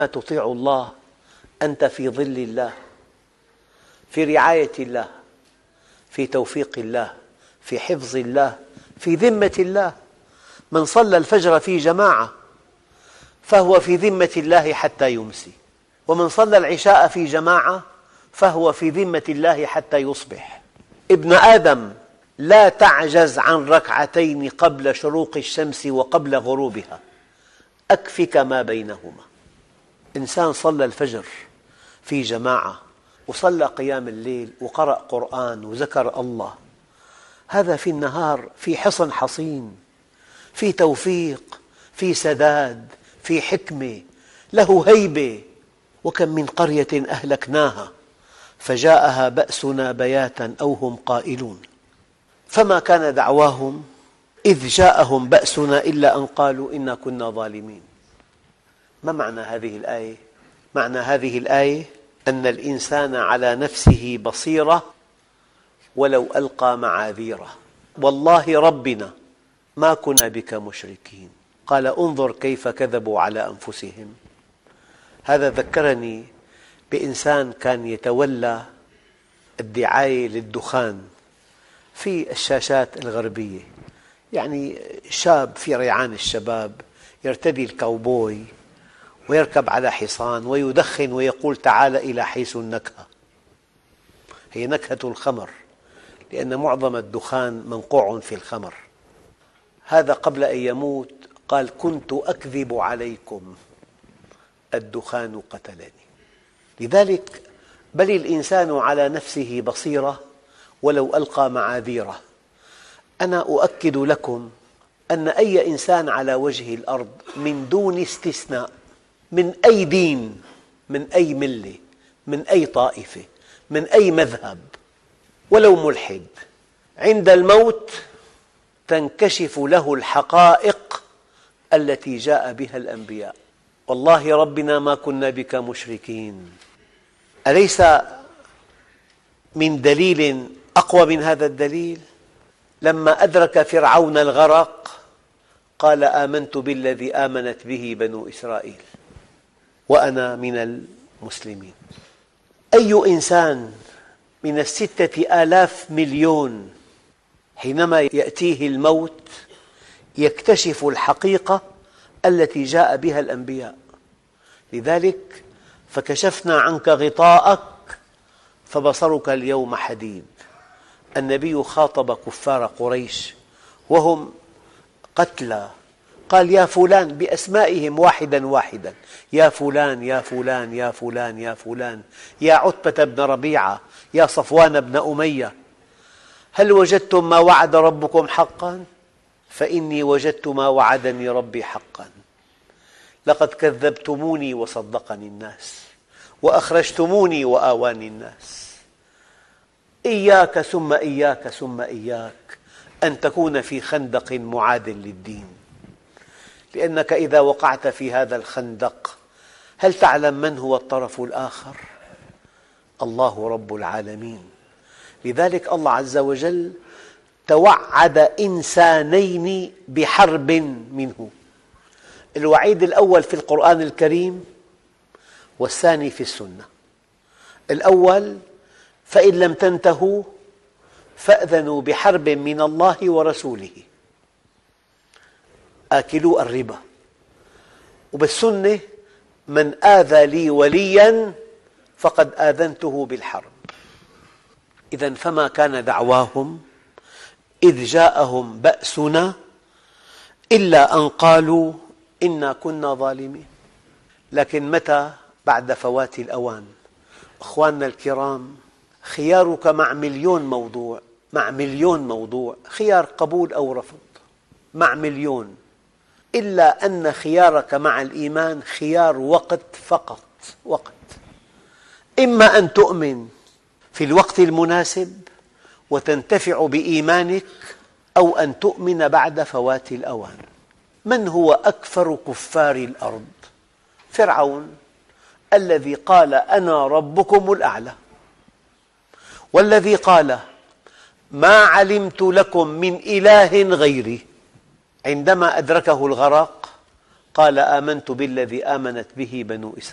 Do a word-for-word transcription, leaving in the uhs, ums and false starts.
تطيع الله أنت في ظل الله، في رعاية الله، في توفيق الله، في حفظ الله، في ذمة الله. من صلى الفجر في جماعة فهو في ذمة الله حتى يمسي، ومن صلى العشاء في جماعة فهو في ذمة الله حتى يصبح. ابن آدم لا تعجز عن ركعتين قبل شروق الشمس وقبل غروبها، أكفك ما بينهما. إنسان صلى الفجر في جماعة وصلى قيام الليل وقرأ قرآن وذكر الله، هذا في النهار في حصن حصين، في توفيق، في سداد، في حكمة، له هيبة. وكم من قرية أهلكناها فجاءها بأسنا بياتا أو هم قائلون فما كان دعواهم إذ جاءهم بأسنا إلا أن قالوا إنا كنا ظالمين. ما معنى هذه الآية؟ معنى هذه الآية أن الإنسان على نفسه بصيرة ولو ألقى معاذيره. والله ربنا ما كنا بك مشركين. قال انظر كيف كذبوا على أنفسهم. هذا ذكرني بإنسان كان يتولى الدعاية للدخان في الشاشات الغربية، يعني شاب في ريعان الشباب يرتدي الكاوبوي ويركب على حصان ويدخن ويقول تعال إلى حيث النكهة. هي نكهة الخمر، لأن معظم الدخان منقوع في الخمر. هذا قبل أن يموت قال كنت أكذب عليكم الدخان قتلني. لذلك بل الإنسان على نفسه بصيرة ولو ألقى معاذيره. أنا أؤكد لكم أن أي إنسان على وجه الأرض من دون استثناء، من أي دين، من أي ملة، من أي طائفة، من أي مذهب، ولو ملحد، عند الموت تنكشف له الحقائق التي جاء بها الأنبياء. والله ربنا ما كنا بك مشركين. أليس من دليل أقوى من هذا الدليل؟ لما أدرك فرعون الغرق قال آمنت بالذي آمنت به بنو إسرائيل وأنا من المسلمين. أي إنسان من الستة آلاف مليون حينما يأتيه الموت يكتشف الحقيقة التي جاء بها الأنبياء. لذلك فكشفنا عنك غطاءك فبصرك اليوم حديد. النبي خاطب كفار قريش وهم قتلى، قال يا فلان بأسمائهم واحدا واحدا، يا فلان يا فلان يا فلان يا فلان، يا عتبة بن ربيعة، يا صفوان بن أمية، هل وجدتم ما وعد ربكم حقا؟ فإني وجدت ما وعدني ربي حقا. لقد كذبتموني وصدقني الناس، وأخرجتموني وآواني الناس. إياك ثم إياك ثم إياك أن تكون في خندق معاد للدين، لأنك إذا وقعت في هذا الخندق هل تعلم من هو الطرف الآخر؟ الله رب العالمين. لذلك الله عز وجل توعد إنسانين بحرب منه. الوعيد الأول في القرآن الكريم والثاني في السنة. الأول فإن لم تنتهوا فأذنوا بحرب من الله ورسوله آكلوا الربا. وبالسنة من آذى لي وليا فقد آذنته بالحرب. إذن فما كان دعواهم إذ جاءهم بأسنا إلا أن قالوا إنا كنا ظالمين. لكن متى؟ بعد فوات الأوان. أخواننا الكرام، خيارك مع مليون موضوع، مع مليون موضوع خيار قبول أو رفض، مع مليون، إلا أن خيارك مع الإيمان خيار وقت فقط، وقت. إما أن تؤمن في الوقت المناسب وتنتفع بإيمانك، أو أن تؤمن بعد فوات الأوان. من هو أكفر كفار الأرض؟ فرعون الذي قال أنا ربكم الأعلى، والذي قال ما علمت لكم من إله غيري. عندما أدركه الغرق قال آمنت بالذي آمنت به بنو إسرائيل.